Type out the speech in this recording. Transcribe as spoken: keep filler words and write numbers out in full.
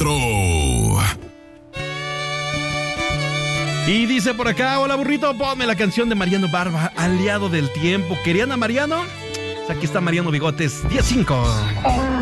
Retro. Y dice por acá, hola burrito, ponme la canción de Mariano Barba, Aliado del Tiempo. ¿Querían a Mariano? Aquí está Mariano Bigotes, diez cinco.